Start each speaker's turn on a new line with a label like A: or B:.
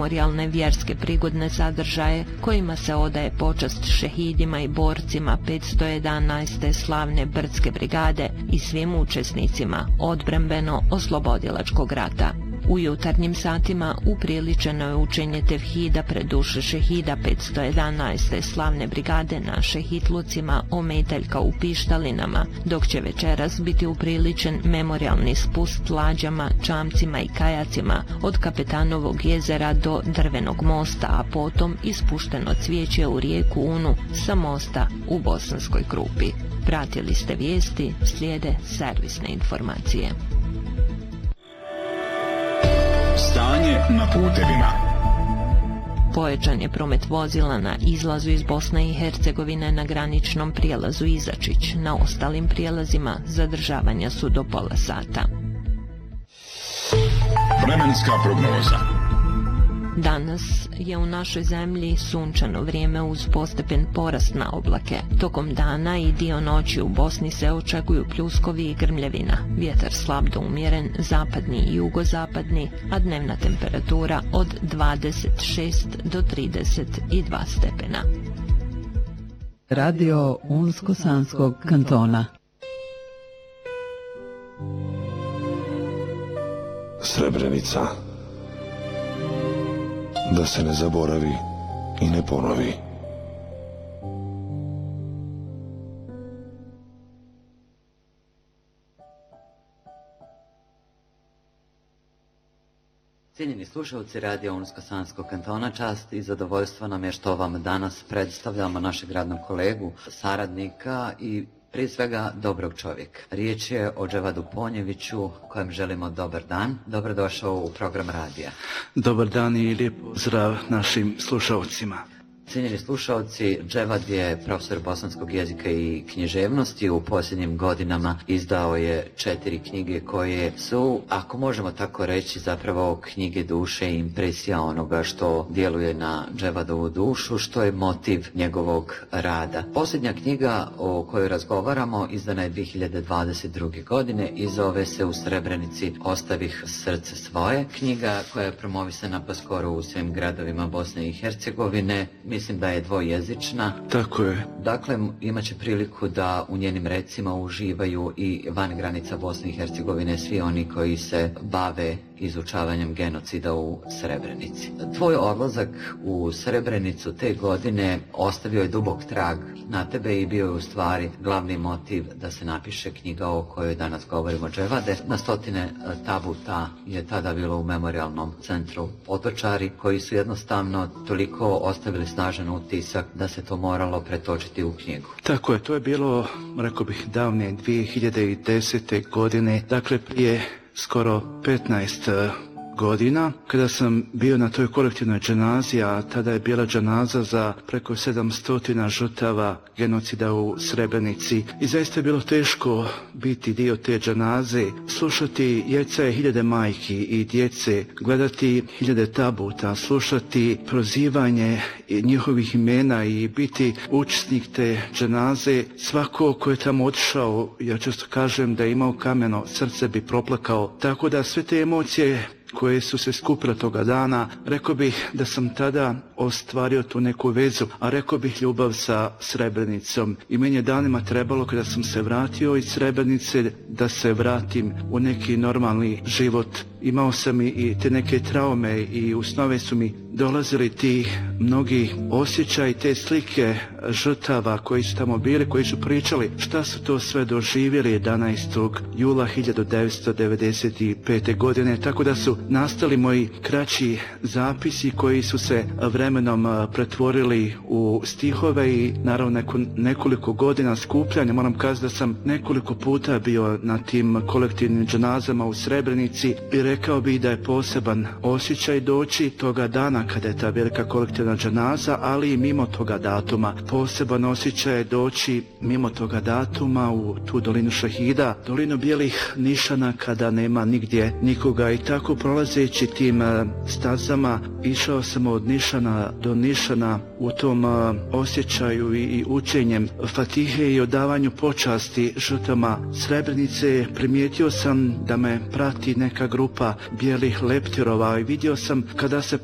A: memorijalne vjerske prigodne sadržaje kojima se odaje počast šehidima i borcima 511. slavne Brdske brigade i svim učesnicima odbrambeno-oslobodilačkog rata. U jutarnjim satima upriličeno je učenje tevhida pred duše šehida 511. slavne brigade na šehidlucima Ometaljka u Pištalinama, dok će večeras biti upriličen memorijalni spust lađama, čamcima i kajacima od Kapetanovog jezera do Drvenog mosta, a potom ispušteno cvijeće u rijeku Unu sa mosta u Bosanskoj Krupi. Pratili ste vijesti, slijede servisne informacije.
B: Stanje na putevima.
A: Pojačan je promet vozila na izlazu iz Bosne i Hercegovine na graničnom prijelazu Izačić. Na ostalim prijelazima zadržavanja su do pola sata.
B: Vremenska prognoza.
A: Danas je u našoj zemlji sunčano vrijeme uz postepen porast na oblake. Tokom dana i dio noći u Bosni se očekuju pljuskovi i grmljevina. Vjetar slab do umjeren, zapadni i jugozapadni, a dnevna temperatura od 26 do 32 stepena.
C: Radio Unsko-Sanskog kantona.
D: Srebrenica. Da se ne zaboravi i ne ponovi.
E: Cijenjeni slušalci Radio Unsko-Sanskog kantona, čast i zadovoljstvo nam je što vam danas predstavljamo našeg radnog kolegu, saradnika i prije svega dobrog čovjeka. Riječ je o Dževadu Ponjeviću, kojem želimo dobar dan. Dobrodošao u program radija.
F: Dobar dan i lijep pozdrav našim slušalcima.
E: Cijenjeni slušalci, Dževad je profesor bosanskog jezika i književnosti. U posljednjim godinama izdao je 4 knjige koje su, ako možemo tako reći, zapravo knjige duše i impresija onoga što djeluje na Dževadovu dušu, što je motiv njegovog rada. Posljednja knjiga o kojoj razgovaramo izdana je 2022. godine i zove se U Srebrenici ostavih srce svoje. Knjiga koja je promovisana pa skoro u svim gradovima Bosne i Hercegovine. Mislim da je dvojezična.
F: Tako je.
E: Dakle, imat će priliku da u njenim recima uživaju i van granica Bosne i Hercegovine svi oni koji se bave izučavanjem genocida u Srebrenici. Tvoj odlazak u Srebrenicu te godine ostavio je dubok trag na tebe i bio je u stvari glavni motiv da se napiše knjiga o kojoj danas govorimo, Dževade. Na stotine tabuta je tada bilo u memorijalnom centru Potočari, koji su jednostavno toliko ostavili snažan utisak da se to moralo pretočiti u knjigu.
F: Tako je, to je bilo, rekao bih, davne 2010. godine, dakle prije skoro 15 godina, kada sam bio na toj kolektivnoj dženazi, a tada je bila dženaza za preko 700 žrtava genocida u Srebrenici. I zaista je bilo teško biti dio te dženaze, slušati jecaje hiljade majki i djece, gledati hiljade tabuta, slušati prozivanje njihovih imena i biti učesnik te dženaze. Svako ko je tamo otišao, ja često kažem da je imao kameno srce, bi proplakao. Tako da sve te emocije koje su se skupile toga dana, rekao bih da sam tada ostvario tu neku vezu, a rekao bih ljubav sa Srebrenicom. I meni je danima trebalo, kada sam se vratio iz Srebrenice, da se vratim u neki normalni život. Imao sam i te neke traume i u snove su mi dolazili ti mnogi osjećaj, te slike žrtava koji su tamo bili, koji su pričali šta su to sve doživjeli 11. jula 1995. godine. Tako da su nastali moji kraći zapisi koji su se vremenom pretvorili u stihove i naravno nekoliko godina skupljanja. Moram kazati da sam nekoliko puta bio na tim kolektivnim dženazama u Srebrenici i rekao bih da je poseban osjećaj doći toga dana kada je ta velika kolektivna dženaza, ali i mimo toga datuma. Poseban osjećaj je doći mimo toga datuma u tu dolinu šehida, dolinu bijelih nišana kada nema nigdje nikoga. I tako prolazeći tim stazama išao sam od nišana do nišana u tom osjećaju i učenjem Fatihe i odavanju počasti žrtvama Srebrenice. Primijetio sam da me prati neka grupa bijelih leptirova i vidio sam kada se